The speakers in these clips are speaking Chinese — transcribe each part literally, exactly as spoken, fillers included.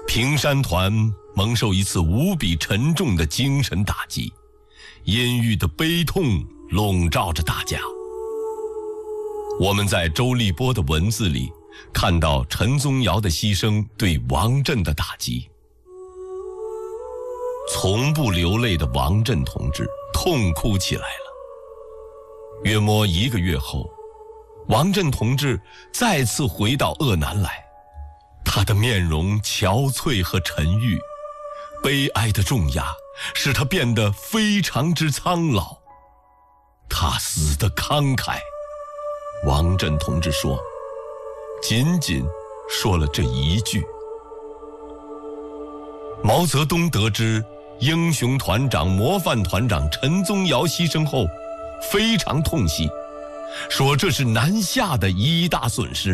平山团蒙受一次无比沉重的精神打击，阴郁的悲痛笼罩着大家。我们在周立波的文字里看到陈宗尧的牺牲对王震的打击。从不流泪的王震同志痛哭起来了。约莫一个月后，王震同志再次回到鄂南来，他的面容憔悴和沉郁，悲哀的重压使他变得非常之苍老。他死得慷慨，王震同志说，仅仅说了这一句。毛泽东得知英雄团长、模范团长陈宗尧牺牲后，非常痛惜，说这是南下的一大损失。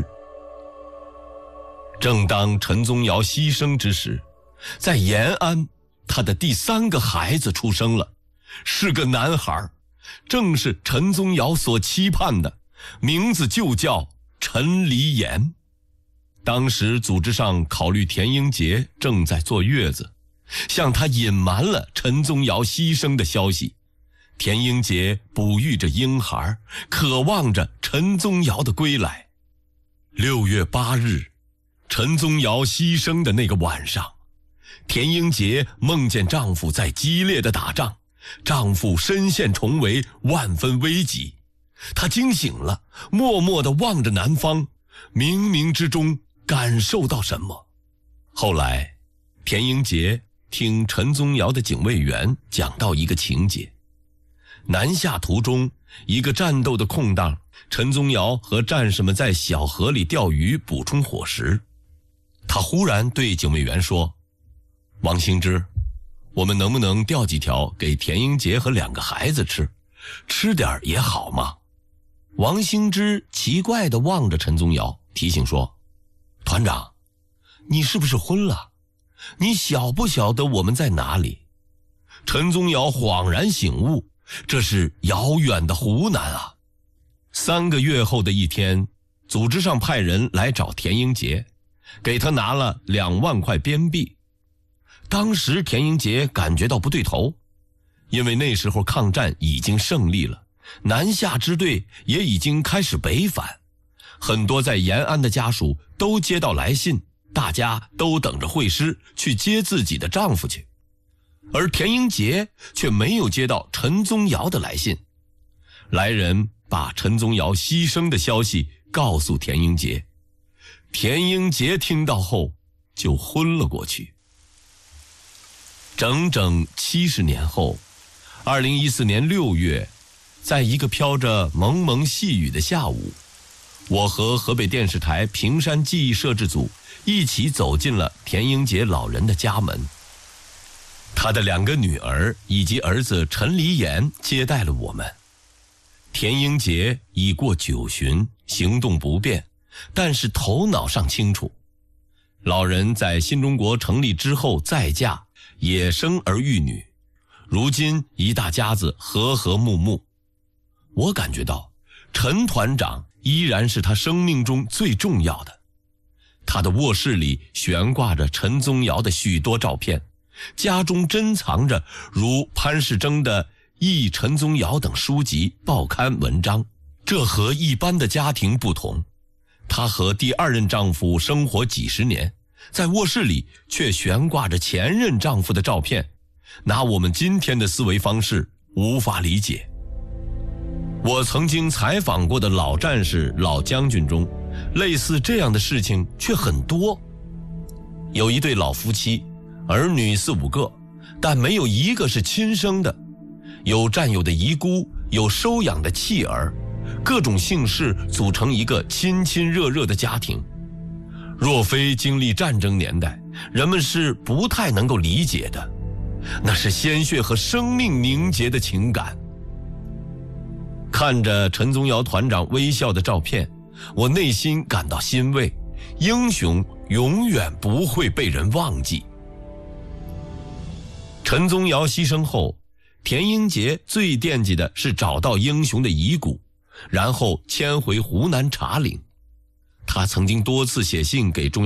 正当陈宗尧牺牲之时，在延安，他的第三个孩子出生了，是个男孩，正是陈宗尧所期盼的，名字就叫陈黎岩。当时组织上考虑田英杰正在坐月子，向他隐瞒了陈宗尧牺牲的消息。田英杰哺育着婴孩，渴望着陈宗尧的归来。六月八日，陈宗尧牺牲的那个晚上，田英杰梦见丈夫在激烈的打仗，丈夫身陷重围，万分危急。她惊醒了，默默地望着南方，冥冥之中感受到什么。后来田英杰听陈宗尧的警卫员讲到一个情节，南下途中一个战斗的空档，陈宗尧和战士们在小河里钓鱼补充伙食。他忽然对警卫员说，王兴之，我们能不能钓几条给田英杰和两个孩子吃，吃点也好吗？王兴之奇怪地望着陈宗尧，提醒说，团长，你是不是昏了？你晓不晓得我们在哪里？陈宗尧恍然醒悟，这是遥远的湖南啊。三个月后的一天，组织上派人来找田英杰，给他拿了两万块边币。当时田英杰感觉到不对头，因为那时候抗战已经胜利了，南下支队也已经开始北返，很多在延安的家属都接到来信，大家都等着会师去接自己的丈夫去。而田英杰却没有接到陈宗尧的来信。来人把陈宗尧牺牲的消息告诉田英杰，田英杰听到后就昏了过去。整整七十年后，二零一四年六月，在一个飘着蒙蒙细雨的下午，我和河北电视台平山记忆摄制组一起走进了田英杰老人的家门。他的两个女儿以及儿子陈黎岩接待了我们。田英杰已过九旬，行动不便，但是头脑上清楚。老人在新中国成立之后再嫁，也生儿育女，如今一大家子和和睦睦。我感觉到陈团长依然是他生命中最重要的。他的卧室里悬挂着陈宗尧的许多照片，家中珍藏着如潘世征的《忆陈宗尧》等书籍、报刊文章。这和一般的家庭不同，她和第二任丈夫生活几十年，在卧室里却悬挂着前任丈夫的照片，拿我们今天的思维方式无法理解。我曾经采访过的老战士、老将军中，类似这样的事情却很多。有一对老夫妻，儿女四五个，但没有一个是亲生的，有战友的遗孤，有收养的弃儿，各种姓氏组成一个亲亲热热的家庭。若非经历战争年代，人们是不太能够理解的，那是鲜血和生命凝结的情感。看着陈宗尧团长微笑的照片，我内心感到欣慰，英雄永远不会被人忘记。陈宗尧牺牲后，田英杰最惦记的是找到英雄的遗骨，然后迁回湖南茶陵。他曾经多次写信给中央